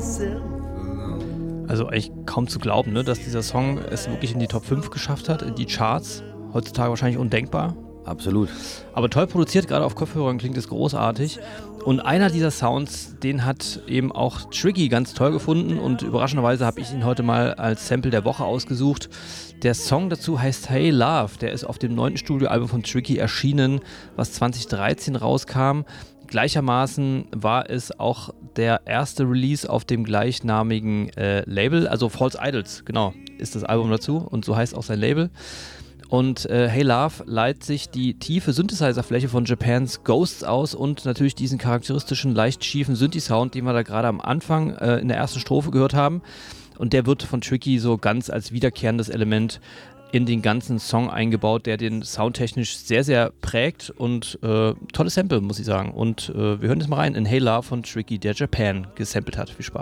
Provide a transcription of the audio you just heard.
Also eigentlich kaum zu glauben, ne, dass dieser Song es wirklich in die Top 5 geschafft hat, in die Charts. Heutzutage wahrscheinlich undenkbar. Absolut. Aber toll produziert, gerade auf Kopfhörern klingt es großartig. Und einer dieser Sounds, den hat eben auch Tricky ganz toll gefunden und überraschenderweise habe ich ihn heute mal als Sample der Woche ausgesucht. Der Song dazu heißt Hey Love, der ist auf dem 9. Studioalbum von Tricky erschienen, was 2013 rauskam. Gleichermaßen war es auch der erste Release auf dem gleichnamigen Label, also False Idols, genau, ist das Album dazu und so heißt auch sein Label. Und Hey Love leiht sich die tiefe Synthesizer-Fläche von Japans Ghosts aus und natürlich diesen charakteristischen, leicht schiefen Synthi-Sound, den wir da gerade am Anfang in der ersten Strophe gehört haben. Und der wird von Tricky so ganz als wiederkehrendes Element in den ganzen Song eingebaut, der den soundtechnisch sehr, sehr prägt und tolles Sample, muss ich sagen. Und wir hören jetzt mal rein in Hey Love von Tricky, der Japan gesampelt hat. Viel Spaß.